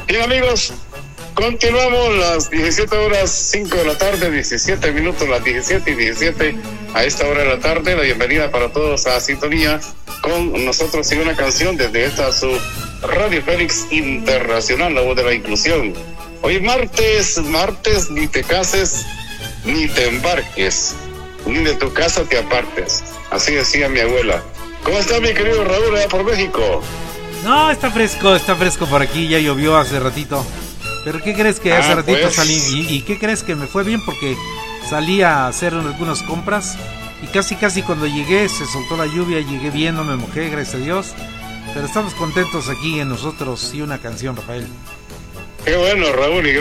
Bien, amigos, continuamos las 17 horas 5 de la tarde, 17 minutos, las 17 y 17 a esta hora de la tarde. La bienvenida para todos a Sintonía con nosotros y una canción desde esta su Radio Fénix Internacional, la voz de la inclusión. Hoy martes, ni te cases, ni te embarques, ni de tu casa te apartes. Así decía mi abuela. ¿Cómo está mi querido Raúl allá por México? No, está fresco por aquí, ya llovió hace ratito. Pero ¿qué crees que hace ratito pues salí? ¿Y qué crees que me fue bien? Porque salí a hacer algunas compras y casi cuando llegué se soltó la lluvia, llegué bien, no me mojé, gracias a Dios. Pero estamos contentos aquí en nosotros y una canción, Rafael. Qué bueno, Raúl.